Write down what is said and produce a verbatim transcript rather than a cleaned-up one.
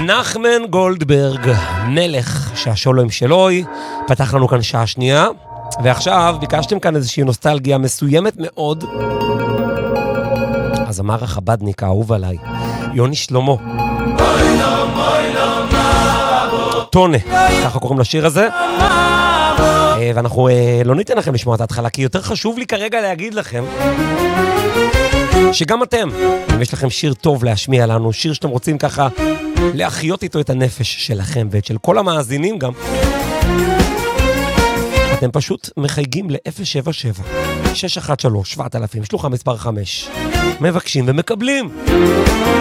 נחמן גולדברג, מלך שהשולם שלוי, פתח לנו כאן שעה שנייה, ועכשיו ביקשתם כאן איזושהי נוסטלגיה מסוימת מאוד. אז אמר החבדניק האהוב עליי, יוני שלמה. טונה, ככה קוראים לשיר הזה. ואנחנו לא ניתן לכם לשמוע את ההתחלה, כי יותר חשוב לי כרגע להגיד לכם שגם אתם, אם יש לכם שיר טוב להשמיע לנו, שיר שאתם רוצים ככה להחיות איתו את הנפש שלכם ואת של כל המאזינים גם, אתם פשוט מחייגים ל-אפס שבע שבע שש אחת שלוש שבע אלף, שלוחה מספר חמש, מבקשים ומקבלים.